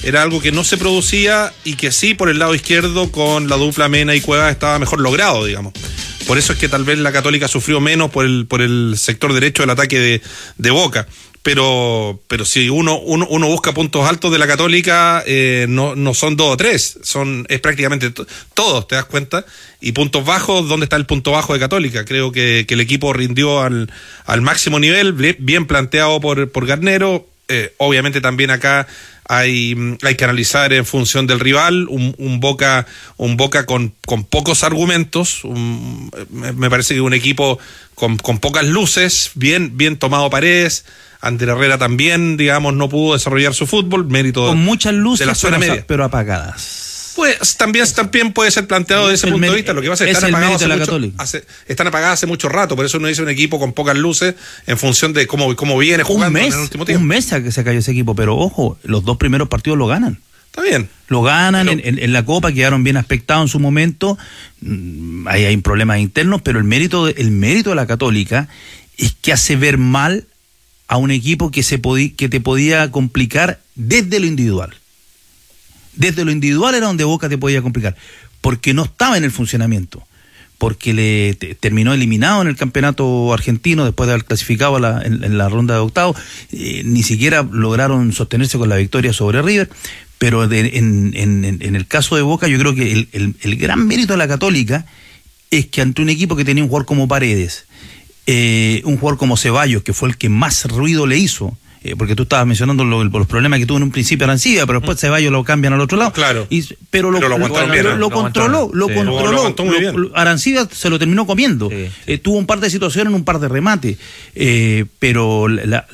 era algo que no se producía y que sí por el lado izquierdo con la dupla Mena y Cuevas estaba mejor logrado, digamos. Por eso es que tal vez la Católica sufrió menos por el sector derecho del ataque de Boca. Pero si uno busca puntos altos de la Católica, no son 2 o 3, es prácticamente todos, ¿te das cuenta? Y puntos bajos, ¿dónde está el punto bajo de Católica? Creo que el equipo rindió al máximo nivel, bien planteado por Garnero. Obviamente también acá hay que analizar en función del rival, un Boca con pocos argumentos, me parece que un equipo con pocas luces, bien tomado Paredes. Ander Herrera también, digamos, no pudo desarrollar su fútbol, mérito con muchas luces, de la zona media. Pero apagadas. Pues también puede ser planteado desde ese punto de vista. Lo que pasa es que están apagadas hace mucho rato, por eso uno dice un equipo con pocas luces en función de cómo viene jugando en el último tiempo. Un mes que se cayó ese equipo, pero ojo, los 2 primeros partidos lo ganan. Está bien. Lo ganan en la Copa, quedaron bien aspectados en su momento. Ahí hay problemas internos, pero el mérito de la Católica es que hace ver mal a un equipo que te podía complicar desde lo individual. Desde lo individual era donde Boca te podía complicar, porque no estaba en el funcionamiento, porque terminó eliminado en el campeonato argentino después de haber clasificado en la ronda de octavos, ni siquiera lograron sostenerse con la victoria sobre River, pero en el caso de Boca yo creo que el gran mérito de la Católica es que ante un equipo que tenía un jugador como Paredes, un jugador como Ceballos, que fue el que más ruido le hizo, porque tú estabas mencionando los problemas que tuvo en un principio Arancibia, pero después Ceballos lo cambian al otro lado. Claro. Pero lo controló. Arancibia se lo terminó comiendo. Sí. Tuvo un par de situaciones, un par de remates. Pero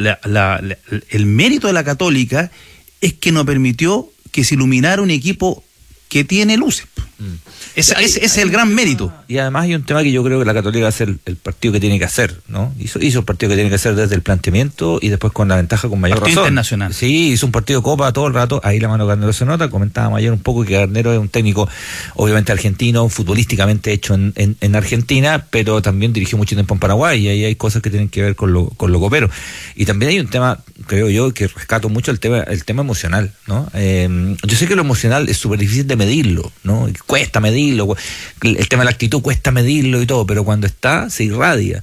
el mérito de la Católica es que no permitió que se iluminara un equipo que tiene luces. Ese es el gran mérito. Y además hay un tema que yo creo que la Católica hace el partido que tiene que hacer, ¿no? Hizo el partido que tiene que hacer desde el planteamiento y después con la ventaja con mayor partido razón. Internacional. Sí, hizo un partido de Copa todo el rato, ahí la mano de Garnero se nota. Comentábamos ayer un poco que Garnero es un técnico obviamente argentino, futbolísticamente hecho en Argentina, pero también dirigió mucho tiempo en Paraguay y ahí hay cosas que tienen que ver con lo copero. Y también hay un tema, creo yo, que rescato mucho el tema emocional, ¿no? Yo sé que lo emocional es súper difícil de medirlo, ¿no? Cuesta medirlo, el tema de la actitud cuesta medirlo y todo, pero cuando se irradia.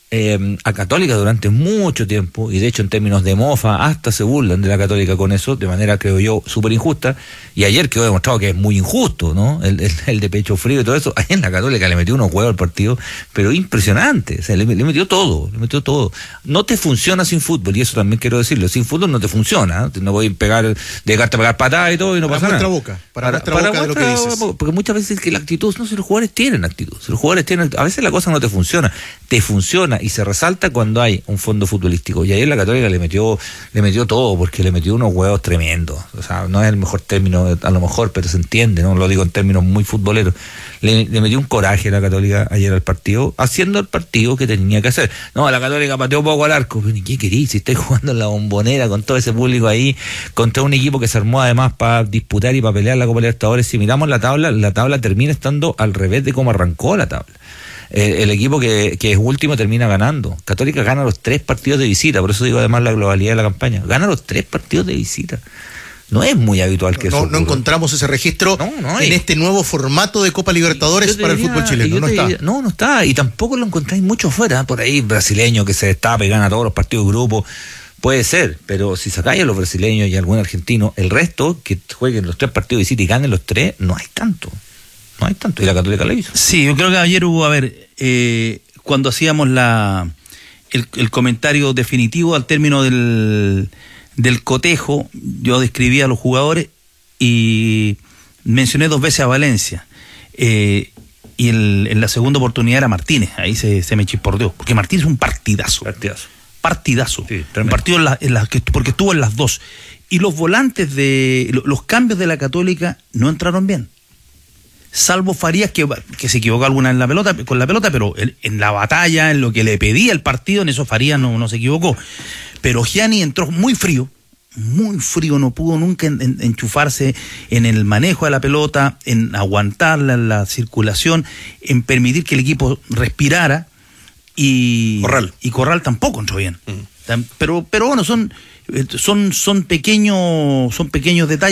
A Católica durante mucho tiempo, y de hecho en términos de mofa hasta se burlan de la Católica con eso, de manera creo yo súper injusta, y ayer quedó demostrado que es muy injusto, ¿no? El de pecho frío y todo eso. Ayer en la Católica le metió unos huevos al partido, pero impresionante, o sea, le metió todo. No te funciona sin fútbol, y eso también quiero decirlo, sin fútbol no te funciona, ¿no? No voy a dejarte a pegar patadas y todo y no pasa nada. Para nuestra boca de lo que dices. Porque muchas veces que la actitud, no sé, los jugadores tienen actitud, a veces la cosa no te funciona y se resalta cuando hay un fondo futbolístico. Y ayer la Católica le metió todo, porque le metió unos huevos tremendos. O sea, no es el mejor término, a lo mejor, pero se entiende, no lo digo en términos muy futboleros. Le metió un coraje a la Católica ayer al partido, haciendo el partido que tenía que hacer. No, la Católica pateó poco al arco. Pero ¿qué querís? Si estáis jugando en la Bombonera con todo ese público ahí, contra un equipo que se armó además para disputar y para pelear la Copa Libertadores. Si miramos la tabla termina estando al revés de cómo arrancó la tabla. El equipo que es último termina ganando. Católica gana los 3 partidos de visita, por eso digo además la globalidad de la campaña. Gana los 3 partidos de visita. No es muy habitual que eso. No encontramos ese registro en este nuevo formato de Copa Libertadores para el fútbol chileno. No está. Y tampoco lo encontráis mucho fuera. Por ahí brasileño que se destapa y gana todos los partidos de grupo. Puede ser, pero si sacáis a los brasileños y a algún argentino, el resto que jueguen los 3 partidos de visita y ganen los 3, no hay tanto. Y la Católica lo hizo. Sí, yo creo que ayer hubo, cuando hacíamos el comentario definitivo al término del cotejo, yo describía a los jugadores y mencioné 2 veces a Valencia. Y en la segunda oportunidad era Martínez, ahí se me chispordeó, porque Martínez es un partidazo. Sí, un partido porque estuvo en las 2. Y los volantes los cambios de la Católica no entraron bien. Salvo Farías, que se equivocó alguna con la pelota, pero en la batalla, en lo que le pedía el partido, en eso Farías no se equivocó. Pero Gianni entró muy frío, no pudo nunca enchufarse en el manejo de la pelota, en aguantar la circulación, en permitir que el equipo respirara, y Corral tampoco entró bien. Pero bueno, son pequeños detalles.